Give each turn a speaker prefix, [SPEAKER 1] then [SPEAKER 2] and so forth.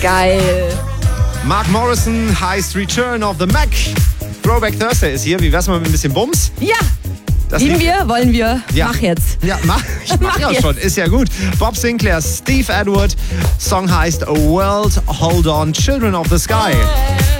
[SPEAKER 1] Geil.
[SPEAKER 2] Mark Morrison heißt Return of the Mac. Throwback Thursday ist hier. Wie wär's mal mit ein bisschen Bums?
[SPEAKER 1] Ja.
[SPEAKER 2] Das
[SPEAKER 1] Lieben
[SPEAKER 2] Lied-
[SPEAKER 1] wir, wollen wir.
[SPEAKER 2] Ja.
[SPEAKER 1] Mach jetzt.
[SPEAKER 2] Ja, ich mach ja
[SPEAKER 1] jetzt.
[SPEAKER 2] schon. Ist ja gut. Bob Sinclair, Steve Edward. Song heißt A World Hold On, Children of the Sky.